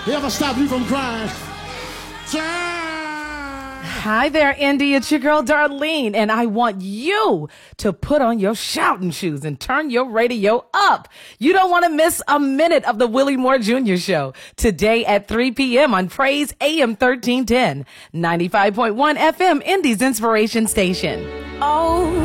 He ever stop you from crying? Hi there, Indy. It's your girl, Darlene, and I want you to put on your shouting shoes and turn your radio up. You don't want to miss a minute of the Willie Moore Jr. Show today at 3 p.m. on Praise AM 1310, 95.1 FM, Indy's Inspiration Station. Oh.